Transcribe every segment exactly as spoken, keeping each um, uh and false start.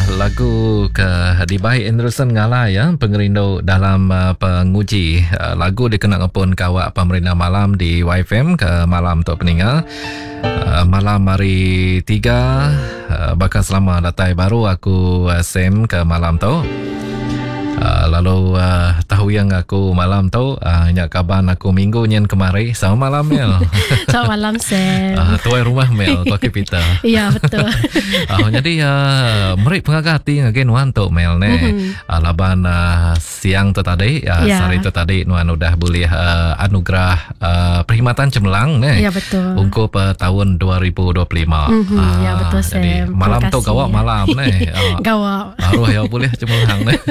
lagu ke Dibai Anderson ngala ya pengerindu dalam uh, penguji uh, lagu dikenal pun kawak pemerintah malam di Y F M ke malam tu peninggal uh, malam hari tiga uh, bahkan selama datai baru aku uh, Sam ke malam tu. Uh, lalu uh, tahu yang aku malam tu uh, nyak kaban aku minggu nyen kemari sama malam Mel. Sama malam Sam. Uh, tuai rumah Mel pakai pita. Iya betul. uh, jadi uh, merik pengagati ngagen wan tu Mel ne. Mm-hmm. Uh, laban uh, siang tu tadi uh, yeah. Sari tu tadi nuan udah boleh uh, anugerah uh, perkhidmatan cemerlang ne. Iya betul. Untuk uh, tahun dua ribu dua puluh lima. Mm-hmm. Uh, ya betul Sam. Jadi malam tu gawak ya. Malam ne. Uh, gawak. Arwah ya boleh cemerlang ne.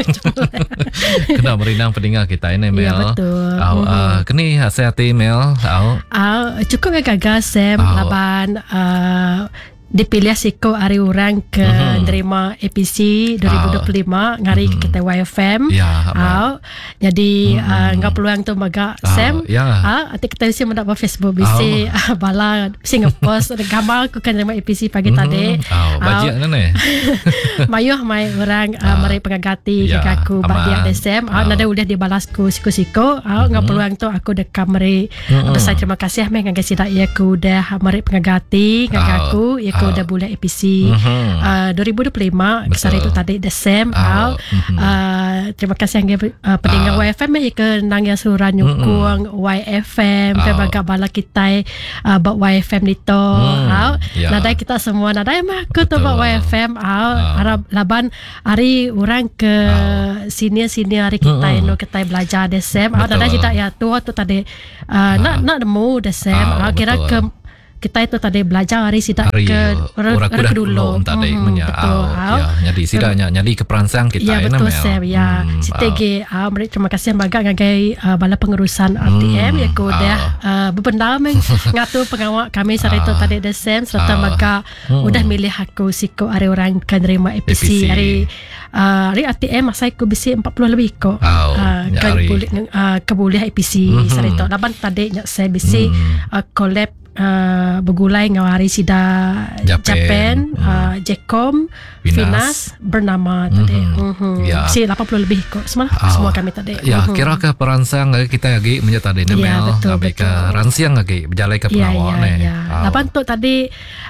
Kena merinang pendengar kita ini Mel. Ya betul. Au, mm-hmm. uh, kini sehati Mel. Au. Uh, cukup gagal Sam. Au. Laban uh, dipilih siko hari orang ke mm-hmm. nerima A P C dua ribu dua puluh lima oh. ngari mm-hmm. kita Y F M. Ya. Oh. Jadi mm-hmm. uh, ngap peluang tu maga oh. Sam. Ya. Ah, nanti kita isi mendapat Facebook bisi oh. bala bisi ngepost gambar aku kan nerima A P C pagi mm-hmm. tadi. Oh, bajiak oh. nene. Mayuh mai orang uh, mari pengagati ya. Aku bagiak de Sam. Ah, oh. nada udah dibalasku siko-siko. Ah, mm-hmm. ngap peluang tu aku dekam mari. Mm-hmm. Besar terima kasih meh ngagasi dak ya aku dah mari pengagati ngagaku ya aku dah boleh A P C mm-hmm. uh, dua ribu dua puluh lima kesari itu tadi Desem oh. mm-hmm. uh, terima kasih yang uh, pendengar oh. Y F M ya ke nang yang suruh nyukung mm-hmm. Y F M oh. Pebaga bala kita uh, buat Y F M dito mm. oh. yeah. Nadai kita semua nadai mah ke tu buat Y F M oh. oh. Harap laban hari orang ke oh. senior-senior hari kita mm-hmm. no kita belajar Desem oh. Nadai kita ya tua tu tadi uh, oh. nak nak demo Desem oh. oh. Kira ke kita itu tadi belajar hari sidak hari ke orang kedulu tadi mm, betul oh, ya jadi sidaknya jadi ke perangsang kita ya betul Sam ya hmm, sitege ah uh, terima kasih baga ngagai uh, bala pengurusan R T M hmm, ya ko dah uh, bebendah meng ngatur pengawal kami sari itu tadi Desem serta baga hmm. udah milih aku siko hari orang kan nerima A P C hari uh, hari R T M masa aku bisi empat puluh lebih ko oh, uh, kan boleh uh, keboleh A P C hmm. sari itu laban tadi saya bisi hmm. uh, collab Uh, bergulai dengan hari sida Japan, Japan hmm. uh, Jekom, Finas bernama tadi. Mm-hmm. Ya. Si lapan puluh lebih kok semua oh. semua kami tadi. Ya, mm-hmm. kira ke perangsang kita lagi menyata di Mel, kami ke rangsang lagi berjalan ke penawak ya, ya, ya. Oh. Lapan tu tadi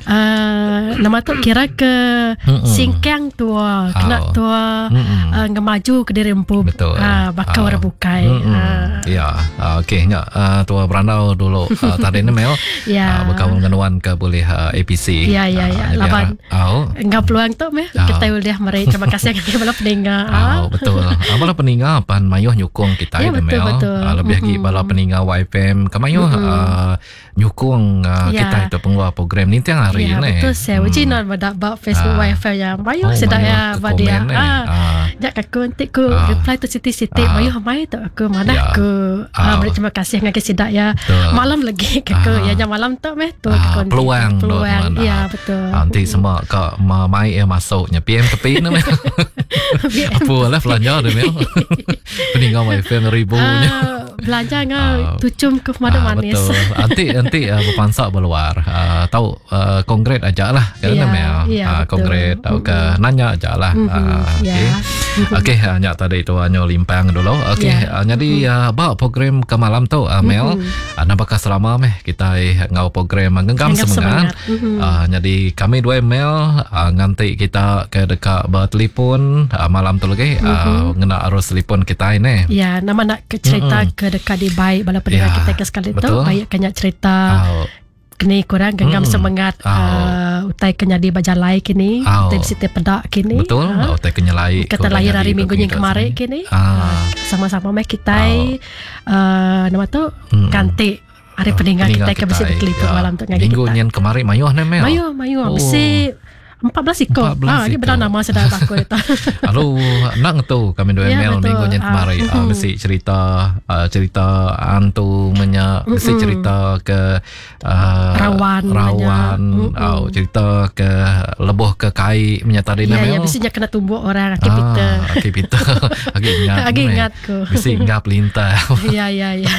uh, nama tu kira ke mm-hmm. singkang tua, oh. kena tua mm-hmm. uh, ngemaju ke diri empu uh, bakal oh. rebukai. Mm-hmm. Uh. Ya, uh, okey nya uh, tua berandau dulu uh, tadi ni Mel. Ya. Uh, berkawan dengan wan ke boleh uh, A P C. Ya ya ya. Uh, laban. Oh. Enggak peluang tu meh. Oh. Kita udah mari terima kasih kepada bala pendengar. Oh, betul. Ah bala pendengar pan mayuh nyukung kita ya, betul, Mel. Betul. Uh, lebih lagi mm-hmm. bala pendengar Y F M kamayuh mm-hmm. uh, nyukung uh, ya. Kita itu penguah program ni tiang hari ya, ni. Ya betul saya. Uji nan badak bab Facebook uh. Y F M yang mayuh oh, sedaya ya badia. Ah. Jak aku nanti ku uh. reply tu siti-siti uh. mayuh mai tu aku mana ya. Aku uh, beri terima kasih ngake sidak ya. Malam lagi ke aku ya malam tu meh tu ah, peluang peluang ya betul nanti semua ke mai eh masuknya P M tepi ni meh apa lah belanja dia meh peninggal Y F M ribunya uh, belanja ngau tucum ke madu uh, manis betul nanti nanti uh, berpansak berluar uh, tahu uh, kongres aja lah kan yeah, meh yeah, uh, kongres tahu ke mm-hmm. nanya aja lah mm-hmm. uh, okey yeah. okey hanya tadi itu hanya limpang dulu okey yeah. uh, jadi uh, bawa program ke malam tu uh, Mel mm-hmm. uh, nampaklah selama meh kita ngau program mengenggam semangat. Mm-hmm. Uh, jadi kami dua Mel uh, nganti kita ke dekat bertelefon uh, malam tu lagi uh, mm-hmm. ngena arus telefon kita ini. Ya, nama nak ke cerita mm-hmm. ke dekat di baik bala pendengar ya, kita ke sekali tu ayat kena cerita uh, kini kurang genggam mm-hmm. semangat uh, uh, utai kenyadi bajalai kini uh, utai siti pedak kini. Betul, uh, utai kenyalai. Kita lahir hari minggu yang kemarin kini. Uh, uh, sama-sama meh kita uh, uh, nama tu mm-hmm. ganti hari peninggal kita ke besi telefon ya. Malam tu ngaji kita. Minggu nyen kemarin mayuh ne Mel. Mayuh, mayuh. Oh. Besi empat belas ikut. Ah, ini benar nama sedar aku itu. Halo, nak tu kami dua ya, Mel minggu nyen kemarin. Ah, uh, besi cerita uh, cerita antu menya, besi uh-uh. cerita ke uh, rawan, rawan, uh-uh. oh, cerita ke leboh ke kai menya tadi ne Mel. Ya, ya, besinya kena tumbuk orang akib kita. Ah, akib kita. Agak ingat. Agak ingat ku. Besi ngap lintah. Ya, ya, ya.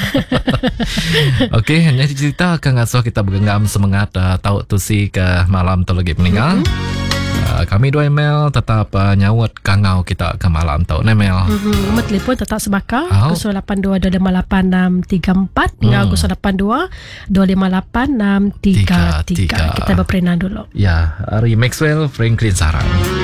Okey, hanya cerita ke ngasuh kita bergenggam semangat uh, tahu tu si ke malam tu lagi meninggal. Mm-hmm. Uh, kami dua email tetap uh, nyawat kangau kita ke malam tu. Email. Mm-hmm. Nombor telefon tetap sebakar. Oh. kosong lapan dua dua lima lapan enam tiga empat dengan Hmm. kosong lapan dua dua lima lapan enam tiga tiga. Kita berperenang dulu. Ya, Ari Maxwell, Franklin Sarang.